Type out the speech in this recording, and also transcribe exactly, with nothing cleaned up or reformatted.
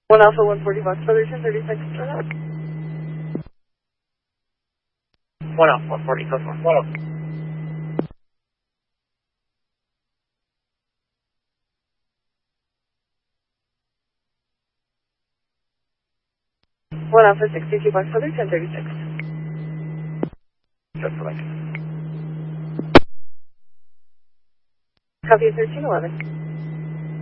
One Alpha one forty Fox Feather ten thirty-six, turn up. One Alpha one forty, code one. One Alpha. One Alpha sixty-two Fox Feather ten thirty-six. Just select. Copy thirteen eleven.